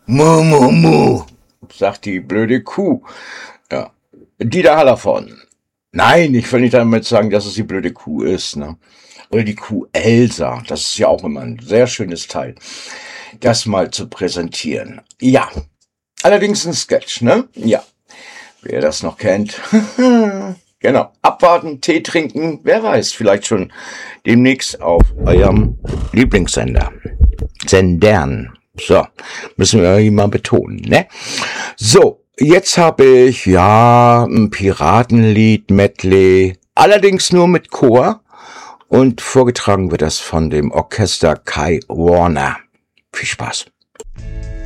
Mu, mu, mu, sagt die blöde Kuh. Ja. Dieter Hallervorden. Nein, ich will nicht damit sagen, dass es die blöde Kuh ist, ne? Oder die Kuh Elsa. Das ist ja auch immer ein sehr schönes Teil, das mal zu präsentieren. Ja. Allerdings ein Sketch, ne? Ja. Wer das noch kennt. Genau. Abwarten, Tee trinken. Wer weiß, vielleicht schon demnächst auf eurem Lieblingssender. Sendern. So, müssen wir irgendwie mal betonen, ne? So, jetzt habe ich, ja, ein Piratenlied, Medley, allerdings nur mit Chor und vorgetragen wird das von dem Orchester Kai Warner. Viel Spaß.